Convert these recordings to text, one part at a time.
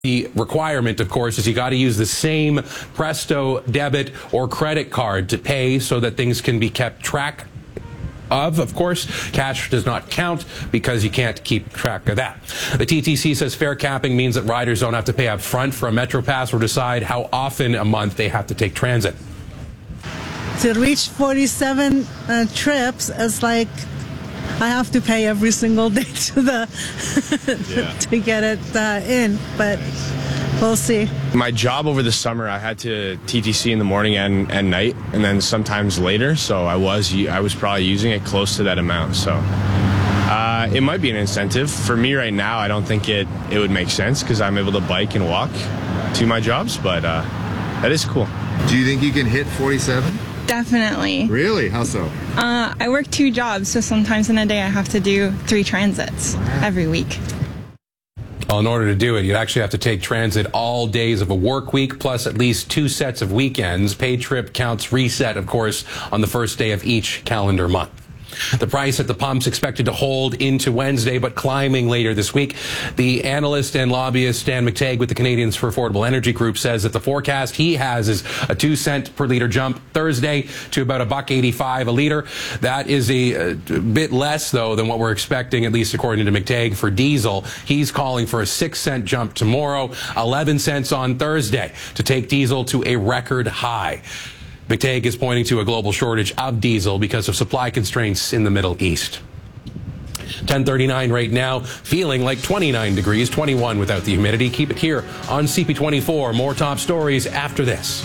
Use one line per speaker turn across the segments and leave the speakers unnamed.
The requirement, of course, is you got to use the same Presto debit or credit card to pay so that things can be kept track of. Of course, cash does not count because you can't keep track of that. The TTC says fare capping means that riders don't have to pay up front for a Metro Pass or decide how often a month they have to take transit.
To reach 47 trips, it's like I have to pay every single day to the to get it in, but we'll see.
My job over the summer, I had to TTC in the morning and night, and then sometimes later. So I was probably using it close to that amount. So it might be an incentive for me right now. I don't think it would make sense because I'm able to bike and walk to my jobs, but that is cool.
Do you think you can hit 47?
Definitely.
Really? How so?
I work 2 jobs, so sometimes in a day I have to do 3 transits every week.
Well, in order to do it, you'd actually have to take transit all days of a work week, plus at least 2 sets of weekends. Paid trip counts reset, of course, on the first day of each calendar month. The price at the pumps expected to hold into Wednesday, but climbing later this week. The analyst and lobbyist Dan McTagg with the Canadians for Affordable Energy Group says that the forecast he has is a 2 cent per litre jump Thursday to about $1.85 a litre. That is a bit less, though, than what we're expecting, at least according to McTagg, for diesel. He's calling for a 6 cent jump tomorrow, 11 cents on Thursday, to take diesel to a record high. McTagg is pointing to a global shortage of diesel because of supply constraints in the Middle East. 10:39 right now, feeling like 29 degrees, 21 without the humidity. Keep it here on CP24. More top stories after this.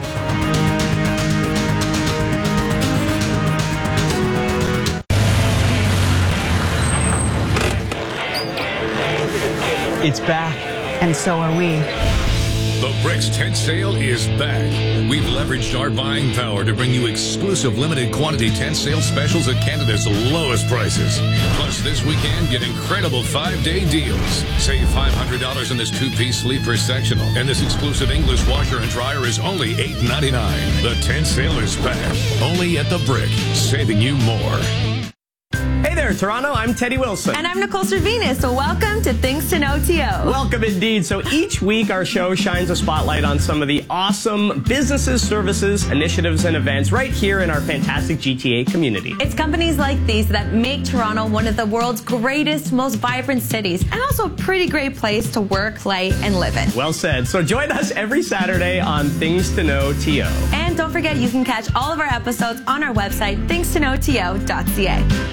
It's back, and so are we.
The Bricks tent sale is back. We've leveraged our buying power to bring you exclusive limited quantity tent sale specials at Canada's lowest prices. Plus, this weekend, get incredible 5-day deals. Save $500 in this 2-piece sleeper sectional. And this exclusive English washer and dryer is only $8.99. The tent sale is back. Only at The Brick, saving you more.
Hey there, Toronto. I'm Teddy Wilson.
And I'm Nicole Servina, so welcome to Things to Know TO.
Welcome indeed. So each week our show shines a spotlight on some of the awesome businesses, services, initiatives, and events right here in our fantastic GTA community.
It's companies like these that make Toronto one of the world's greatest, most vibrant cities, and also a pretty great place to work, play, and live in.
Well said. So join us every Saturday on Things to Know TO.
And don't forget, you can catch all of our episodes on our website, thingstoknowto.ca.